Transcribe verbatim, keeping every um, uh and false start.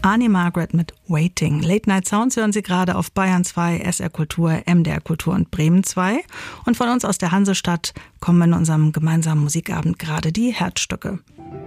Honey Margaret mit Waiting. Late Night Sounds hören Sie gerade auf Bayern zwei, S R Kultur, M D R Kultur und Bremen zwei. Und von uns aus der Hansestadt kommen in unserem gemeinsamen Musikabend gerade die Herzstücke.